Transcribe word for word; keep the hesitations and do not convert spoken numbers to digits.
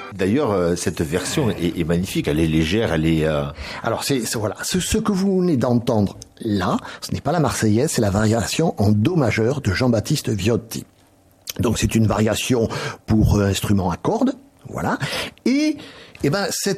D'ailleurs, euh, cette version est, est magnifique. Elle est légère, elle est. Euh... Alors c'est, c'est voilà, ce, ce que vous venez d'entendre là, ce n'est pas la Marseillaise, c'est la variation en do majeur de Jean-Baptiste Viotti. Donc c'est une variation pour euh, instrument à cordes, voilà. Et, et ben cette